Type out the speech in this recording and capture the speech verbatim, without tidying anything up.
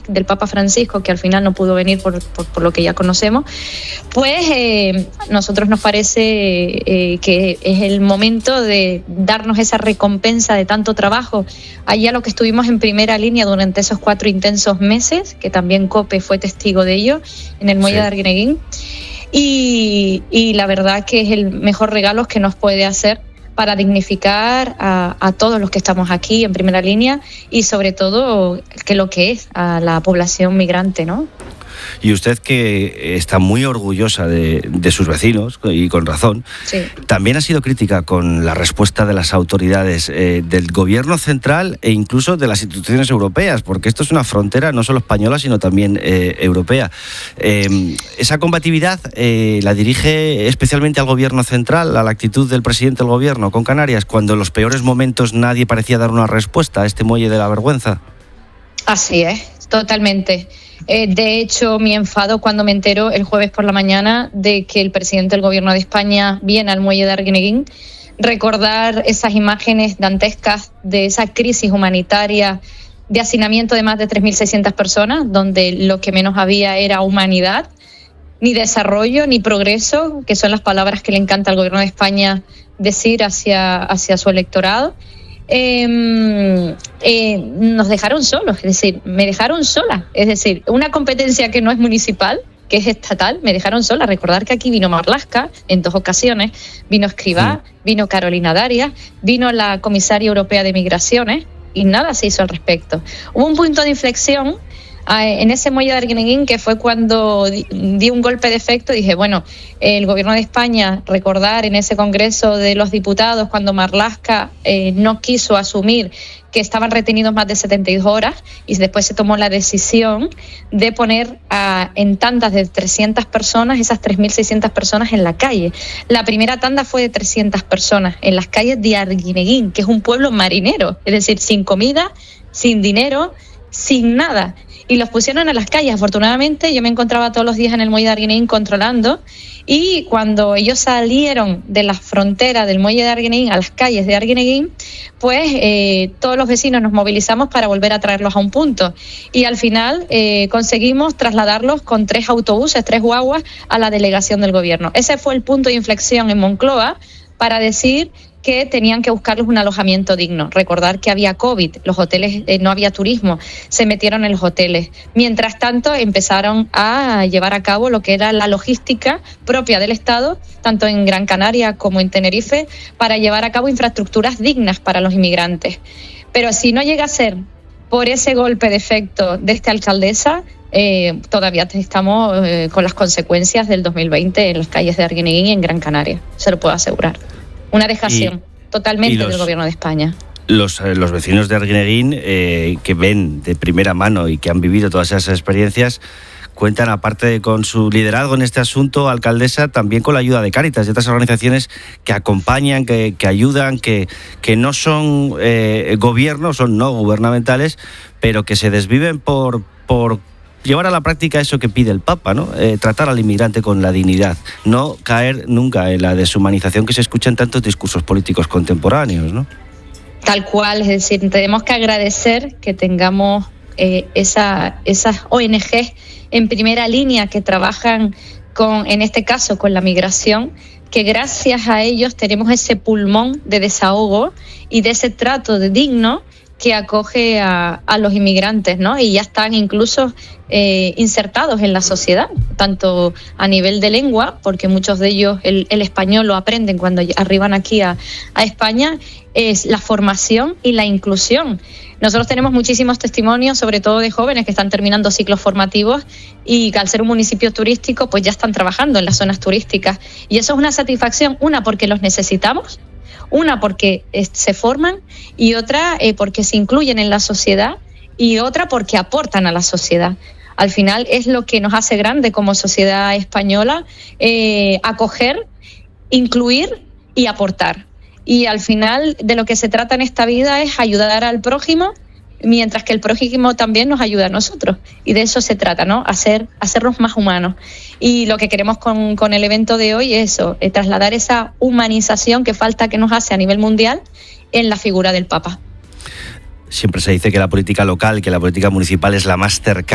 del Papa Francisco, que al final no pudo venir por, por, por lo que ya conocemos, pues eh, nosotros nos parece eh, que es el momento de darnos esa recompensa de tanto trabajo. Allá lo que estuvimos en primera línea durante esos cuatro intensos meses, que también COPE fue testigo de ello, en el muelle sí. de Arguineguín, y, y la verdad que es el mejor regalo que nos puede hacer para dignificar a, a todos los que estamos aquí en primera línea y sobre todo que lo que es a la población migrante, ¿no? Y usted, que está muy orgullosa de, de sus vecinos, y con razón, sí. también ha sido crítica con la respuesta de las autoridades eh, del gobierno central e incluso de las instituciones europeas, porque esto es una frontera no solo española, sino también eh, europea. Eh, esa combatividad eh, la dirige especialmente al gobierno central, a la actitud del presidente del gobierno con Canarias, cuando en los peores momentos nadie parecía dar una respuesta a este muelle de la vergüenza. Así es, totalmente. Eh, de hecho, mi enfado cuando me entero el jueves por la mañana de que el presidente del gobierno de España viene al muelle de Arguineguín, recordar esas imágenes dantescas de esa crisis humanitaria de hacinamiento de más de tres mil seiscientas personas, donde lo que menos había era humanidad, ni desarrollo, ni progreso, que son las palabras que le encanta al gobierno de España decir hacia, hacia su electorado. Eh, eh, nos dejaron solos, es decir, me dejaron sola, es decir, una competencia que no es municipal, que es estatal, me dejaron sola. Recordar que aquí vino Marlaska en dos ocasiones, vino Escrivá, sí. vino Carolina Darias, vino la comisaria europea de migraciones y nada se hizo al respecto. Hubo un punto de inflexión en ese muelle de Arguineguín, que fue cuando di, di un golpe de efecto. Dije, bueno, el gobierno de España, recordar en ese Congreso de los Diputados, cuando Marlaska eh, no quiso asumir que estaban retenidos más de setenta y dos horas, y después se tomó la decisión de poner a, en tandas de trescientas personas, esas tres mil seiscientas personas en la calle. La primera tanda fue de trescientas personas en las calles de Arguineguín, que es un pueblo marinero, es decir, sin comida, sin dinero, sin nada. Y los pusieron en las calles. Afortunadamente yo me encontraba todos los días en el muelle de Arguineguín controlando, y cuando ellos salieron de la frontera del muelle de Arguineguín a las calles de Arguineguín, pues eh, todos los vecinos nos movilizamos para volver a traerlos a un punto, y al final eh, conseguimos trasladarlos con tres autobuses, tres guaguas, a la delegación del gobierno. Ese fue el punto de inflexión en Moncloa para decir que tenían que buscarles un alojamiento digno. Recordar que había COVID, los hoteles, eh, no había turismo, se metieron en los hoteles. Mientras tanto, empezaron a llevar a cabo lo que era la logística propia del Estado, tanto en Gran Canaria como en Tenerife, para llevar a cabo infraestructuras dignas para los inmigrantes. Pero si no llega a ser por ese golpe de efecto de esta alcaldesa, eh, todavía estamos eh, con las consecuencias del dos mil veinte en las calles de Arguineguín y en Gran Canaria, se lo puedo asegurar. Una dejación y, totalmente y los, del gobierno de España. Los, los vecinos de Arguineguín, eh, que ven de primera mano y que han vivido todas esas experiencias, cuentan, aparte de con su liderazgo en este asunto, alcaldesa, también con la ayuda de Cáritas y otras organizaciones que acompañan, que, que ayudan, que, que no son eh, gobiernos, son no gubernamentales, pero que se desviven por... por llevar a la práctica eso que pide el Papa, ¿no? Eh, tratar al inmigrante con la dignidad, no caer nunca en la deshumanización que se escucha en tantos discursos políticos contemporáneos, ¿no? Tal cual, es decir, tenemos que agradecer que tengamos eh, esa, esas O N G en primera línea que trabajan con, en este caso, con la migración, que gracias a ellos tenemos ese pulmón de desahogo y de ese trato de digno que acoge a, a los inmigrantes, ¿no? Y ya están incluso eh, insertados en la sociedad, tanto a nivel de lengua, porque muchos de ellos el, el español lo aprenden cuando arriban aquí a, a España, es la formación y la inclusión. Nosotros tenemos muchísimos testimonios, sobre todo de jóvenes que están terminando ciclos formativos y que al ser un municipio turístico, pues ya están trabajando en las zonas turísticas. Y eso es una satisfacción, una porque los necesitamos, una porque eh, se forman, y otra eh, porque se incluyen en la sociedad, y otra porque aportan a la sociedad. Al final es lo que nos hace grande como sociedad española, eh, acoger, incluir y aportar. Y al final de lo que se trata en esta vida es ayudar al prójimo, mientras que el prójimo también nos ayuda a nosotros. Y de eso se trata, ¿no? Hacer, hacernos más humanos. Y lo que queremos con, con el evento de hoy es eso, es trasladar esa humanización que falta que nos hace a nivel mundial en la figura del Papa. Siempre se dice que la política local, que la política municipal es la más cercana